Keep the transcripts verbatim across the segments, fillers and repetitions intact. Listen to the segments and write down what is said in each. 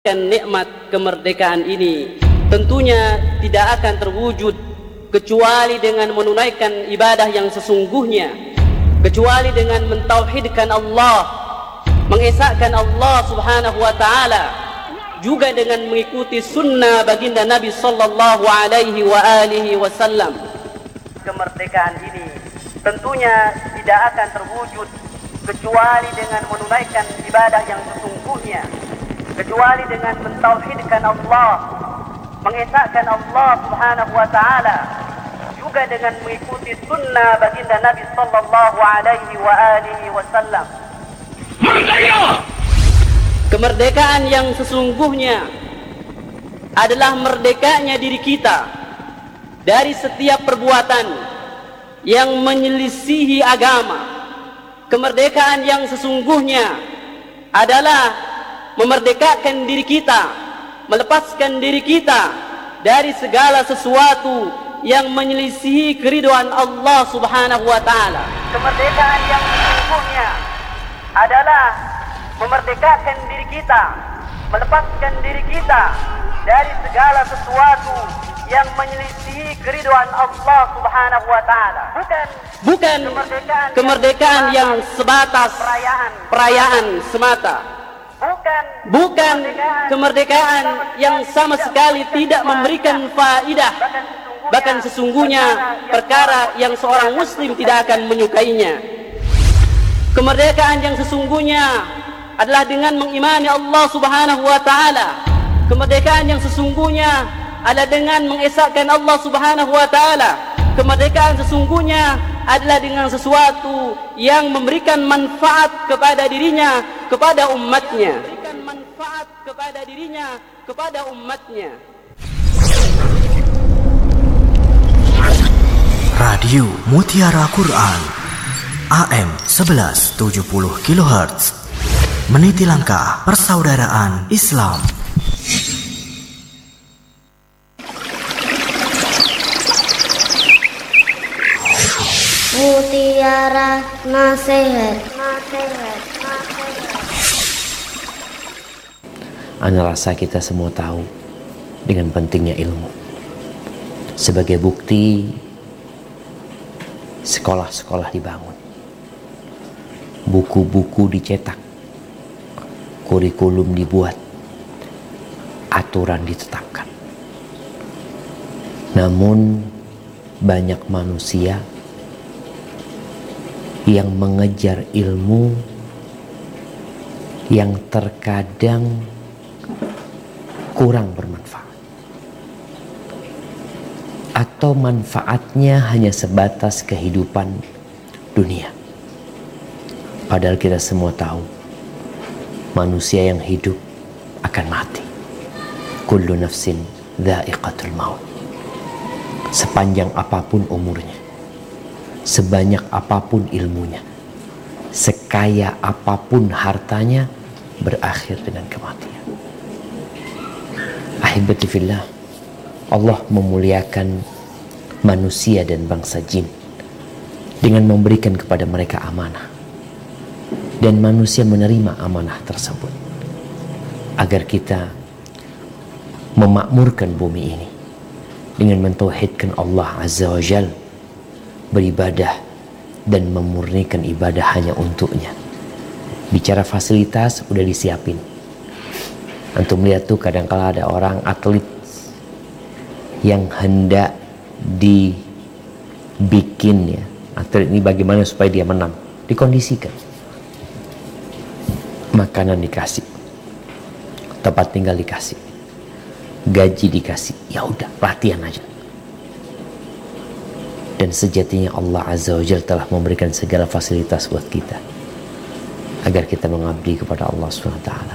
nikmat kemerdekaan ini tentunya tidak akan terwujud kecuali dengan menunaikan ibadah yang sesungguhnya, kecuali dengan mentauhidkan Allah, mengesahkan Allah subhanahu wa ta'ala, juga dengan mengikuti sunnah baginda Nabi sallallahu alaihi wa alihi wasallam. Kemerdekaan ini tentunya tidak akan terwujud kecuali dengan menunaikan ibadah yang sesungguhnya, kecuali dengan mentauhidkan Allah, mengesahkan Allah subhanahu wa ta'ala, juga dengan mengikuti sunnah baginda Nabi sallallahu alaihi wa alihi wasallam. Merdeka! Kemerdekaan yang sesungguhnya adalah merdekanya diri kita dari setiap perbuatan yang menyelisihi agama. Kemerdekaan yang sesungguhnya adalah memerdekakan diri kita, melepaskan diri kita dari segala sesuatu yang menyelisihi keridhaan Allah subhanahu wa ta'ala. Kemerdekaan yang sesungguhnya adalah memerdekakan diri kita, melepaskan diri kita dari segala sesuatu yang menyelisihi keridhaan Allah subhanahu wa ta'ala. Bukan, bukan kemerdekaan, kemerdekaan yang, yang sebatas perayaan, perayaan semata. Bukan, bukan kemerdekaan yang sama sekali tidak memberikan faedah, bahkan sesungguhnya perkara yang seorang muslim tidak akan menyukainya. Kemerdekaan yang sesungguhnya adalah dengan mengimani Allah subhanahu wa ta'ala. Kemerdekaan yang sesungguhnya adalah dengan mengesahkan Allah subhanahu wa ta'ala. Kemerdekaan sesungguhnya adalah dengan sesuatu yang memberikan manfaat kepada dirinya, kepada umatnya. Memberikan manfaat kepada dirinya, kepada umatnya. Radio Mutiara Quran A M sebelas tujuh puluh kilohertz, meniti langkah persaudaraan Islam. Mutiara Nasihat, Nasihat, Nasihat. Ana rasa kita semua tahu dengan pentingnya ilmu. Sebagai bukti, sekolah-sekolah dibangun, buku-buku dicetak, kurikulum dibuat, aturan ditetapkan. Namun banyak manusia yang mengejar ilmu yang terkadang kurang bermanfaat, atau manfaatnya hanya sebatas kehidupan dunia. Padahal kita semua tahu manusia yang hidup akan mati. Kullu nafsin dha'iqatul maut. Sepanjang apapun umurnya, sebanyak apapun ilmunya, sekaya apapun hartanya, berakhir dengan kematian. Ahibati fillah, Allah memuliakan manusia dan bangsa jin dengan memberikan kepada mereka amanah, dan manusia menerima amanah tersebut agar kita memakmurkan bumi ini dengan mentauhidkan Allah Azza wa Jal, beribadah dan memurnikan ibadah hanya untuknya. Bicara fasilitas udah disiapin. Antum lihat tuh kadang-kala ada orang atlet yang hendak dibikin, ya, atlet ini bagaimana supaya dia menang, dikondisikan. Makanan dikasih, tempat tinggal dikasih, gaji dikasih, ya udah latihan aja. Dan sejatinya Allah Azza wa Jalla telah memberikan segala fasilitas buat kita agar kita mengabdi kepada Allah subhanahu wa taala.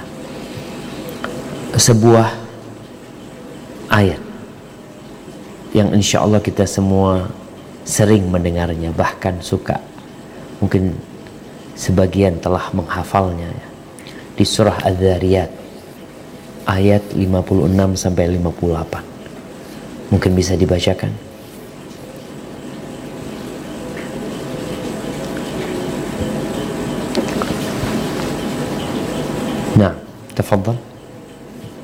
Sebuah ayat yang insya Allah kita semua sering mendengarnya, bahkan suka, mungkin sebagian telah menghafalnya, ya. Di surah Az-Zariyat ayat lima puluh enam sampai lima puluh delapan. Mungkin bisa dibacakan. Nah, tafadhal.